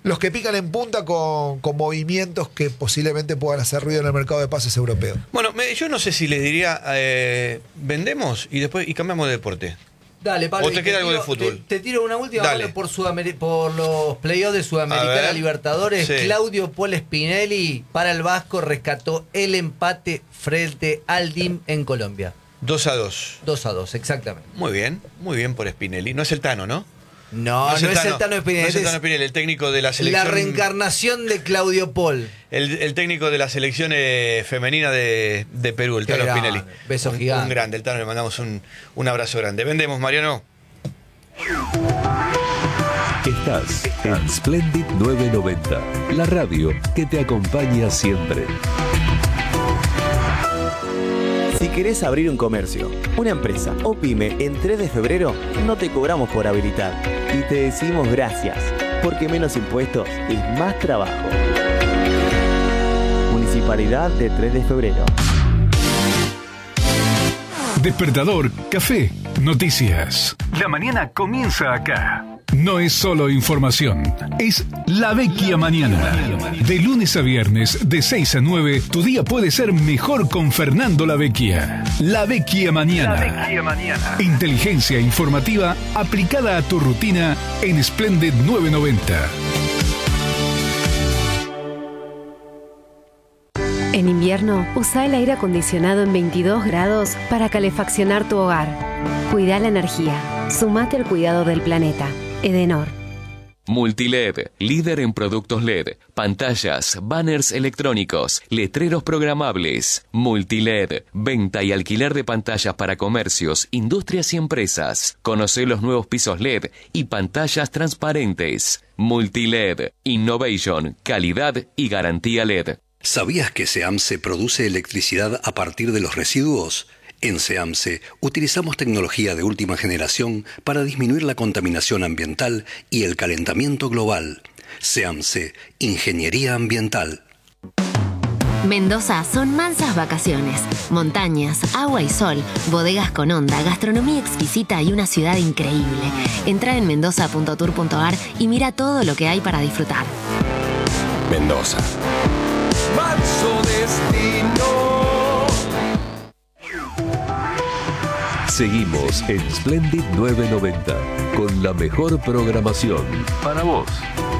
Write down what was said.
los que pican en punta con movimientos que posiblemente puedan hacer ruido en el mercado de pases europeo. Bueno, yo no sé si les diría, vendemos y después cambiamos de deporte. Dale, Pablo. ¿O te queda algo de fútbol? Te tiro una última. Dale. Por los playoffs de Sudamericana Libertadores. Sí. Claudio Paul Spinelli para el Vasco rescató el empate frente al DIM en Colombia. 2-2. 2-2, exactamente. Muy bien por Spinelli. No es el Tano, ¿no? No es el Tano Spinelli. No es el Tano Spinelli, el técnico de la selección. La reencarnación de Claudio Paul. El técnico de la selección femenina de Perú, el Tano Spinelli. Beso gigante. Un grande, el Tano, le mandamos un abrazo grande. Vendemos, Mariano. Estás en Splendid 990, la radio que te acompaña siempre. Si querés abrir un comercio, una empresa o pyme en 3 de febrero, no te cobramos por habilitar. Y te decimos gracias, porque menos impuestos es más trabajo. Municipalidad de 3 de febrero. Despertador, café, noticias. La mañana comienza acá. No es solo información, es La Vecchia Mañana. De lunes a viernes, de 6 a 9, tu día puede ser mejor con Fernando La Vecchia. La Vecchia Mañana. Inteligencia informativa aplicada a tu rutina en Splendid 990. En invierno, usa el aire acondicionado en 22 grados para calefaccionar tu hogar. Cuida la energía. Sumate al cuidado del planeta. Edenor. Multiled, líder en productos LED, pantallas, banners electrónicos, letreros programables. Multiled, venta y alquiler de pantallas para comercios, industrias y empresas. Conoce los nuevos pisos LED y pantallas transparentes. Multiled, innovation, calidad y garantía LED. ¿Sabías que SEAMSE produce electricidad a partir de los residuos? En SEAMSE utilizamos tecnología de última generación para disminuir la contaminación ambiental y el calentamiento global. SEAMSE, Ingeniería Ambiental. Mendoza son mansas vacaciones, montañas, agua y sol, bodegas con onda, gastronomía exquisita y una ciudad increíble. Entra en mendoza.tour.ar y mira todo lo que hay para disfrutar. Mendoza. Manso destino. Seguimos en Splendid 990 con la mejor programación para vos.